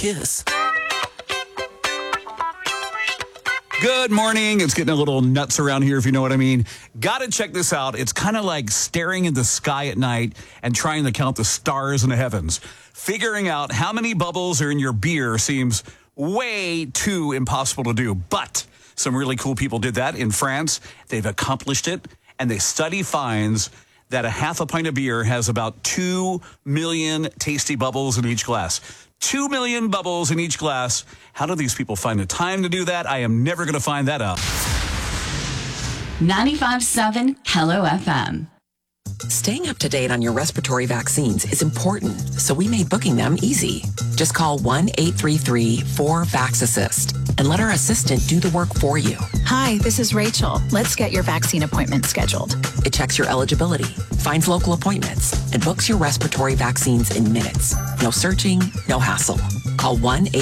kiss. Good morning. It's getting a little nuts around here, if you know what I mean. Got to check this out. It's kind of like staring at the sky at night and trying to count the stars in the heavens. Figuring out how many bubbles are in your beer seems way too impossible to do. But some really cool people did that in France. They've accomplished it, and the study finds that a half a pint of beer has about 2 million tasty bubbles in each glass. 2 million bubbles in each glass. How do these people find the time to do that? I am never going to find that out. 95.7 Hello FM. Staying up to date on your respiratory vaccines is important, so we made booking them easy. Just call 1-833-4VAX-ASSIST and let our assistant do the work for you. Hi, this is Rachel. Let's get your vaccine appointment scheduled. It checks your eligibility, finds local appointments, and books your respiratory vaccines in minutes. No searching, no hassle. Call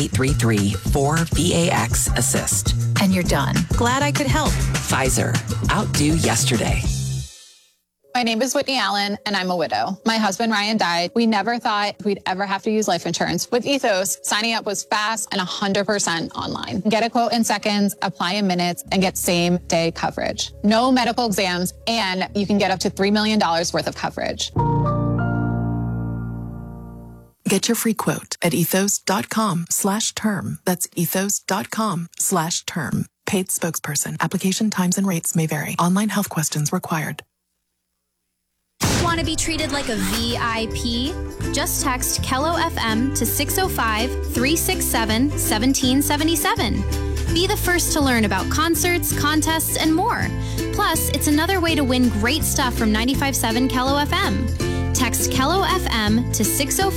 1-833-4VAX-ASSIST. And you're done. Glad I could help. Pfizer. Outdo yesterday. My name is Whitney Allen, and I'm a widow. My husband, Ryan, died. We never thought we'd ever have to use life insurance. With Ethos, signing up was fast and 100% online. Get a quote in seconds, apply in minutes, and get same-day coverage. No medical exams, and you can get up to $3 million worth of coverage. Get your free quote at ethos.com/term. That's ethos.com/term. Paid spokesperson. Application times and rates may vary. Online health questions required. Want to be treated like a VIP? Just text Kello FM to 605-367-1777. Be the first to learn about concerts, contests, and more. Plus, it's another way to win great stuff from 95.7 Kello FM. Text Kello FM to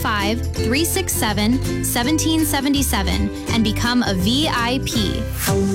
605-367-1777 and become a VIP.